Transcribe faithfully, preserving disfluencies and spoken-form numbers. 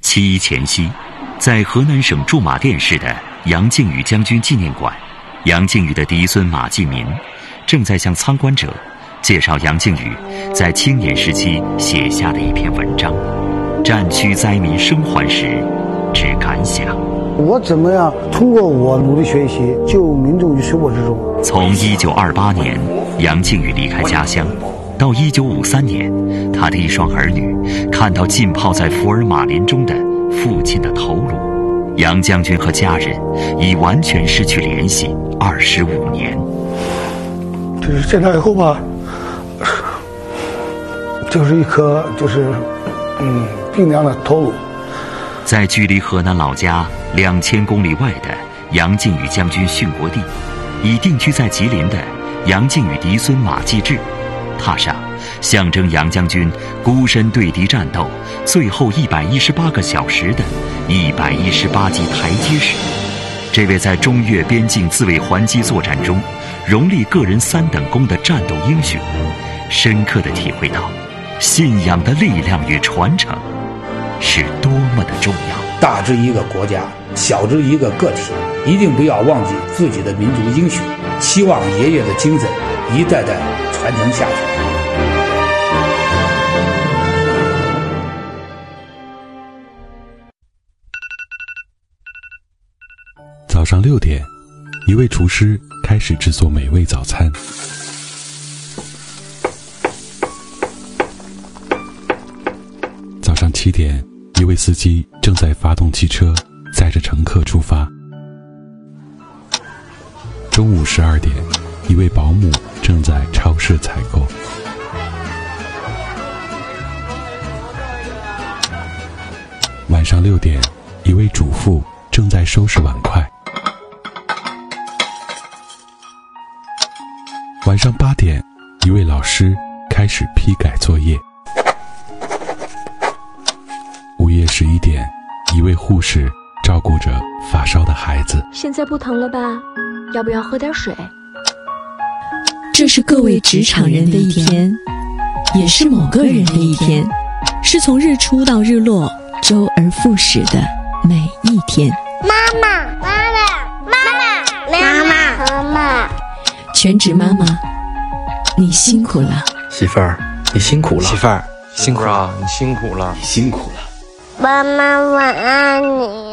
七一前夕，在河南省驻马店市的杨靖宇将军纪念馆，杨靖宇的嫡孙马继民正在向参观者介绍杨靖宇在青年时期写下的一篇文章《战区灾民生还时之感想》。 我怎么样通过我努力学习，救民众于水火之中。 从一九二八年杨靖宇离开家乡，到一九五三年，他的一双儿女看到浸泡在福尔马林中的父亲的头颅，杨将军和家人已完全失去联系二十五年。 就是见他以后吧，就是一颗就是嗯冰凉的头颅。 在距离河南老家两千公里外的杨靖宇将军殉国地，已定居在吉林的杨靖宇嫡孙马继志，踏上象征杨将军孤身对敌战斗最后一百一十八个小时的一百一十八级台阶时，这位在中越边境自卫还击作战中荣立个人三等功的战斗英雄，深刻地体会到信仰的力量与传承是多么的重要。 大至一个国家，小至一个个体，一定不要忘记自己的民族英雄，期望爷爷的精神一代代传承下去。 早上六点，一位厨师开始制作美味早餐。早上七点，一位司机正在发动汽车，载着乘客出发。中午十二点，一位保姆正在超市采购。晚上六点，一位主妇正在收拾碗筷。晚上八点，一位老师开始批改作业。午夜十一点，一位护士照顾着发烧的孩子。 现在不疼了吧？要不要喝点水？ 这是各位职场人的一天，也是某个人的一天，是从日出到日落，周而复始的每一天。 妈妈，妈妈，妈妈，妈妈，妈妈。 全职妈妈，你辛苦了。 媳妇儿，你辛苦了。 媳妇儿，辛苦了，你辛苦了， 你辛苦了。 妈妈，晚安你。